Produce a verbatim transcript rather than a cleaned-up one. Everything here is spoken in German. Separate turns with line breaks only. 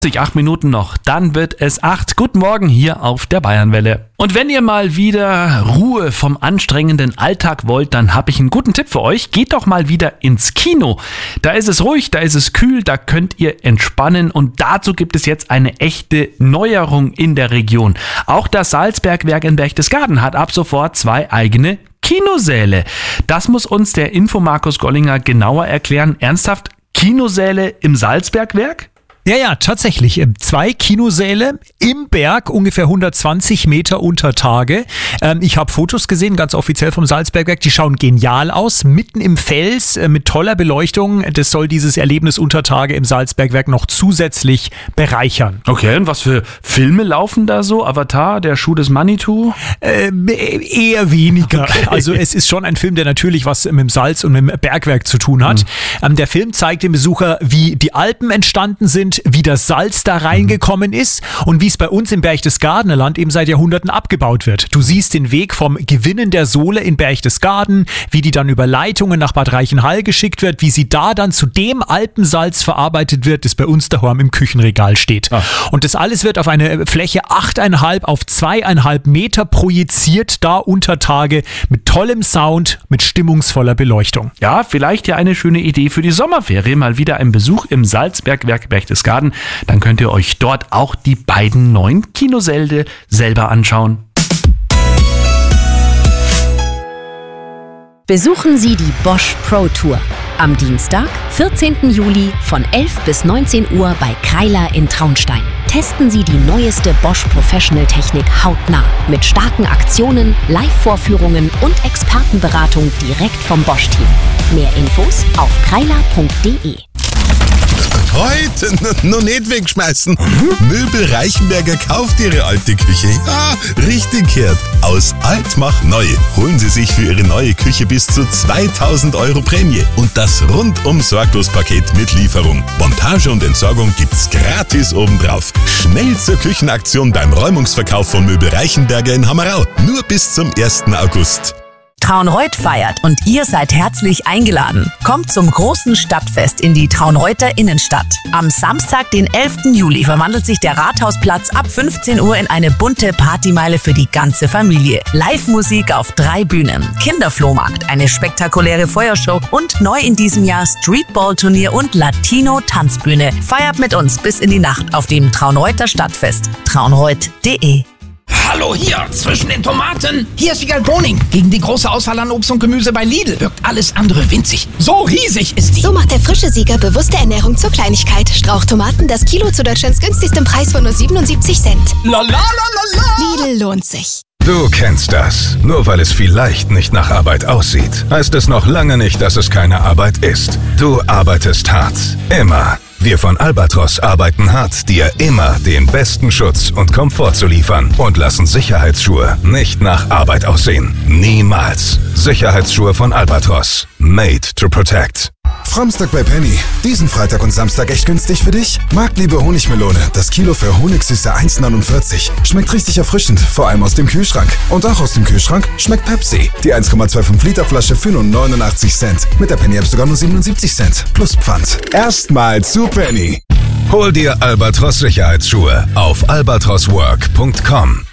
Acht Minuten noch, dann wird es acht. Guten Morgen hier auf der Bayernwelle. Und wenn ihr mal wieder Ruhe vom anstrengenden Alltag wollt, dann habe ich einen guten Tipp für euch. Geht doch mal wieder ins Kino. Da ist es ruhig, da ist es kühl, da könnt ihr entspannen und dazu gibt es jetzt eine echte Neuerung in der Region. Auch das Salzbergwerk in Berchtesgaden hat ab sofort zwei eigene Kinosäle. Das muss uns der Info Markus Gollinger genauer erklären. Ernsthaft, Kinosäle im Salzbergwerk?
Ja, ja, tatsächlich. Zwei Kinosäle im Berg, ungefähr hundertzwanzig Meter unter Tage. Ich habe Fotos gesehen, ganz offiziell vom Salzbergwerk. Die schauen genial aus, mitten im Fels, mit toller Beleuchtung. Das soll dieses Erlebnis unter Tage im Salzbergwerk noch zusätzlich bereichern.
Okay, und was für Filme laufen da so? Avatar, der Schuh des Manitou?
Äh, eher weniger. Okay. Also es ist schon ein Film, der natürlich was mit dem Salz und mit dem Bergwerk zu tun hat. Mhm. Der Film zeigt dem Besucher, wie die Alpen entstanden sind, wie das Salz da reingekommen ist und wie es bei uns im Berchtesgadener Land eben seit Jahrhunderten abgebaut wird. Du siehst den Weg vom Gewinnen der Sohle in Berchtesgaden, wie die dann über Leitungen nach Bad Reichenhall geschickt wird, wie sie da dann zu dem Alpensalz verarbeitet wird, das bei uns daheim im Küchenregal steht. Ah. Und das alles wird auf eine Fläche achteinhalb auf zweieinhalb Meter projiziert, da unter Tage, mit tollem Sound, mit stimmungsvoller Beleuchtung.
Ja, vielleicht ja eine schöne Idee für die Sommerferie, mal wieder ein Besuch im Salzbergwerk Berchtesgaden. Dann könnt ihr euch dort auch die beiden neuen Kinosäle selber anschauen.
Besuchen Sie die Bosch Pro Tour. Am Dienstag, vierzehnten Juli von elf bis neunzehn Uhr bei Kreiler in Traunstein. Testen Sie die neueste Bosch Professional Technik hautnah. Mit starken Aktionen, Live-Vorführungen und Expertenberatung direkt vom Bosch-Team. Mehr Infos auf kreiler punkt de.
Heute noch nicht wegschmeißen. Möbel Reichenberger kauft Ihre alte Küche. Ja, richtig gehört. Aus alt macht neu. Holen Sie sich für Ihre neue Küche bis zu zweitausend Euro Prämie. Und das rundum sorglos Paket mit Lieferung. Montage und Entsorgung gibt's gratis obendrauf. Schnell zur Küchenaktion beim Räumungsverkauf von Möbel Reichenberger in Hammerau. Nur bis zum ersten August.
Traunreut feiert und ihr seid herzlich eingeladen. Kommt zum großen Stadtfest in die Traunreuter Innenstadt. Am Samstag, den elften Juli, verwandelt sich der Rathausplatz ab fünfzehn Uhr in eine bunte Partymeile für die ganze Familie. Live-Musik auf drei Bühnen, Kinderflohmarkt, eine spektakuläre Feuershow und neu in diesem Jahr Streetball-Turnier und Latino-Tanzbühne. Feiert mit uns bis in die Nacht auf dem Traunreuter Stadtfest. traunreut punkt de.
Hallo hier, zwischen den Tomaten. Hier ist Wiegald Boning. Gegen die große Auswahl an Obst und Gemüse bei Lidl wirkt alles andere winzig. So riesig ist die.
So macht der frische Sieger bewusste Ernährung zur Kleinigkeit. Strauchtomaten, das Kilo zu Deutschlands günstigstem Preis von nur siebenundsiebzig Cent.
La la la la la.
Lidl lohnt sich.
Du kennst das. Nur weil es vielleicht nicht nach Arbeit aussieht, heißt es noch lange nicht, dass es keine Arbeit ist. Du arbeitest hart. Immer. Wir von Albatros arbeiten hart, dir immer den besten Schutz und Komfort zu liefern und lassen Sicherheitsschuhe nicht nach Arbeit aussehen. Niemals. Sicherheitsschuhe von Albatros. Made to protect.
Framstag bei Penny. Diesen Freitag und Samstag echt günstig für dich? Marktliebe Honigmelone. Das Kilo für Honigsüße eins neunundvierzig. Schmeckt richtig erfrischend, vor allem aus dem Kühlschrank. Und auch aus dem Kühlschrank schmeckt Pepsi. Die eins Komma fünfundzwanzig Liter Flasche für nur neunundachtzig Cent. Mit der Penny App sogar nur siebenundsiebzig Cent. Plus Pfand. Erstmal zu Penny.
Hol dir Albatros Sicherheitsschuhe auf albatroswork punkt com.